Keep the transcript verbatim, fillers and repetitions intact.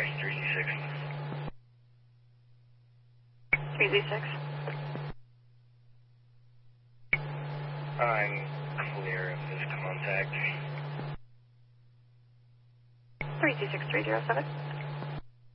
Sorry, three Z six. three Z six. I'm clear of this contact. three Z six three zero seven.